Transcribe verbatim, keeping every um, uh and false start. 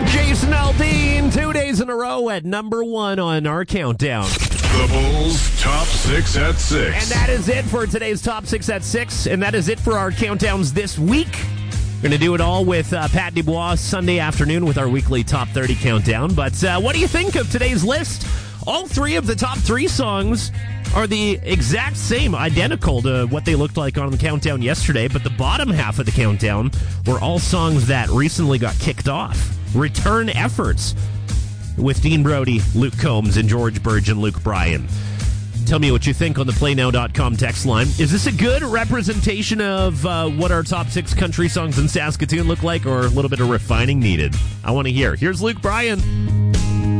Jason Aldean, two days in a row at number one on our countdown. The Bulls' Top Six at Six. And that is it for today's Top Six at Six. And that is it for our countdowns this week. We're going to do it all with uh, Pat Dubois Sunday afternoon with our weekly Top thirty countdown. But uh, what do you think of today's list? All three of the top three songs are the exact same, identical to what they looked like on the countdown yesterday. But the bottom half of the countdown were all songs that recently got kicked off. Return efforts with Dean Brody, Luke Combs, and George Burge and Luke Bryan. Tell me what you think on the play now dot com text line. Is this a good representation of uh, what our top six country songs in Saskatoon look like, or a little bit of refining needed? I want to hear. Here's Luke Bryan.